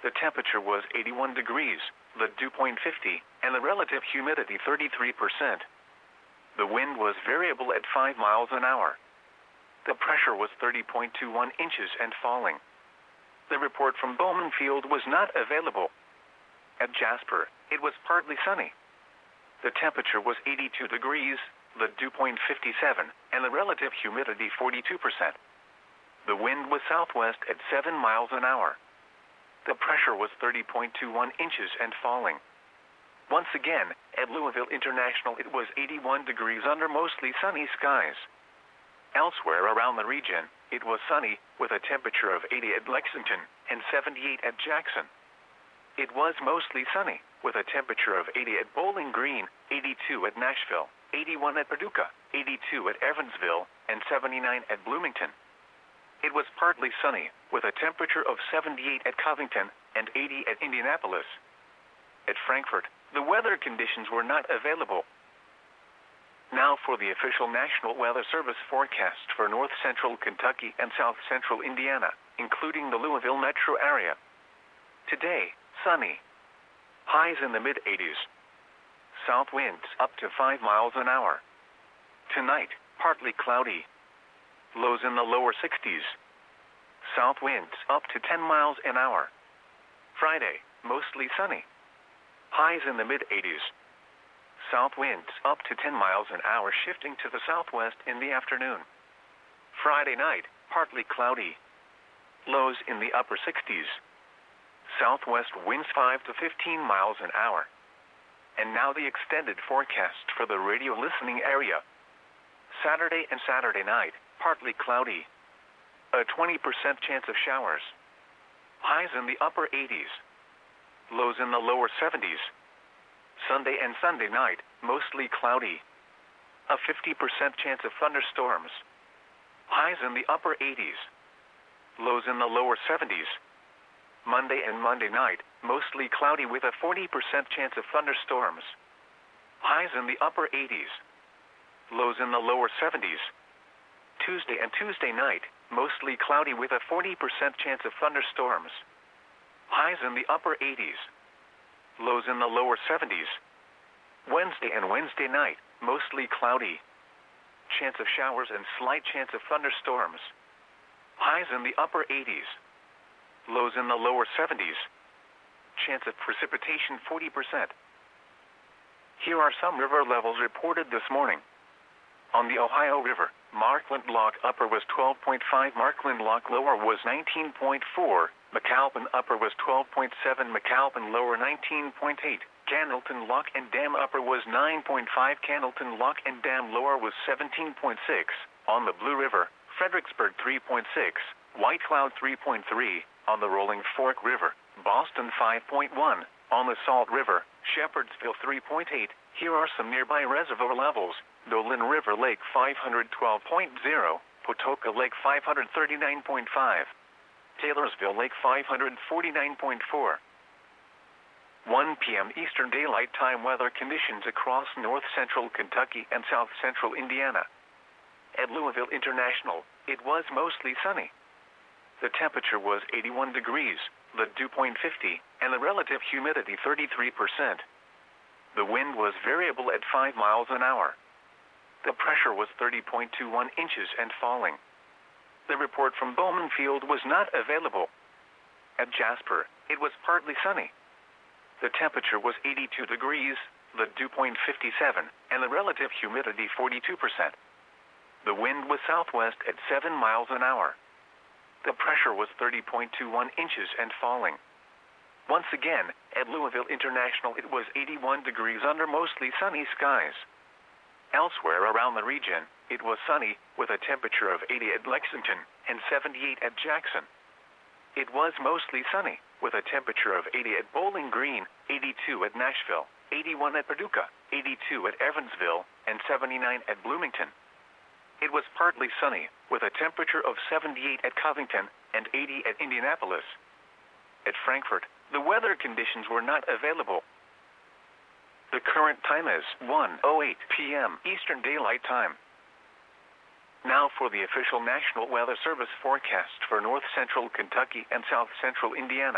The temperature was 81 degrees, the dew point 50, and the relative humidity 33%. The wind was variable at 5 miles an hour. The pressure was 30.21 inches and falling. The report from Bowman Field was not available. At Jasper, it was partly sunny. The temperature was 82 degrees, the dew point 57, and the relative humidity 42%. The wind was southwest at 7 miles an hour. The pressure was 30.21 inches and falling. Once again, at Louisville International it was 81 degrees under mostly sunny skies. Elsewhere around the region, it was sunny, with a temperature of 80 at Lexington and 78 at Jackson. It was mostly sunny, with a temperature of 80 at Bowling Green, 82 at Nashville, 81 at Paducah, 82 at Evansville, and 79 at Bloomington. It was partly sunny, with a temperature of 78 at Covington and 80 at Indianapolis. At Frankfort, the weather conditions were not available. Now for the official National Weather Service forecast for north central Kentucky and south central Indiana, including the Louisville metro area. Today, sunny. Highs in the mid-80s. South winds up to 5 miles an hour. Tonight, partly cloudy. Lows in the lower 60s. South winds up to 10 miles an hour. Friday, mostly sunny. Highs in the mid-80s. South winds up to 10 miles an hour, shifting to the southwest in the afternoon. Friday night, partly cloudy. Lows in the upper 60s. Southwest winds 5 to 15 miles an hour. And now the extended forecast for the radio listening area. Saturday and Saturday night, partly cloudy. A 20% chance of showers. Highs in the upper 80s. Lows in the lower 70s. Sunday and Sunday night, mostly cloudy. A 50% chance of thunderstorms. Highs in the upper 80s. Lows in the lower 70s. Monday and Monday night, mostly cloudy with a 40% chance of thunderstorms. Highs in the upper 80s. Lows in the lower 70s. Tuesday and Tuesday night, mostly cloudy with a 40% chance of thunderstorms. Highs in the upper 80s. Lows in the lower 70s. Wednesday and Wednesday night, mostly cloudy. Chance of showers and slight chance of thunderstorms. Highs in the upper 80s. Lows in the lower 70s. Chance of precipitation 40%. Here are some river levels reported this morning. On the Ohio River, Markland Lock Upper was 12.5, Markland Lock Lower was 19.4, McAlpin Upper was 12.7, McAlpin Lower 19.8, Cannelton Lock and Dam Upper was 9.5, Cannelton Lock and Dam Lower was 17.6. On the Blue River, Fredericksburg 3.6, White Cloud 3.3, on the Rolling Fork River, Boston 5.1, on the Salt River, Shepherdsville 3.8. Here are some nearby reservoir levels. Dolan River Lake 512.0, Patoka Lake 539.5, Taylorsville Lake 549.4. 1 p.m. Eastern Daylight Time weather conditions across north central Kentucky and south central Indiana. At Louisville International, it was mostly sunny. The temperature was 81 degrees, the dew point 50, and the relative humidity 33%. The wind was variable at 5 miles an hour. The pressure was 30.21 inches and falling. The report from Bowman Field was not available. At Jasper, it was partly sunny. The temperature was 82 degrees, the dew point 57, and the relative humidity 42%. The wind was southwest at 7 miles an hour. The pressure was 30.21 inches and falling. Once again, at Louisville International it was 81 degrees under mostly sunny skies. Elsewhere around the region, it was sunny, with a temperature of 80 at Lexington and 78 at Jackson. It was mostly sunny, with a temperature of 80 at Bowling Green, 82 at Nashville, 81 at Paducah, 82 at Evansville, and 79 at Bloomington. It was partly sunny, with a temperature of 78 at Covington and 80 at Indianapolis. At Frankfort, the weather conditions were not available. The current time is 1:08 p.m. Eastern Daylight Time. Now for the official National Weather Service forecast for north central Kentucky and south central Indiana.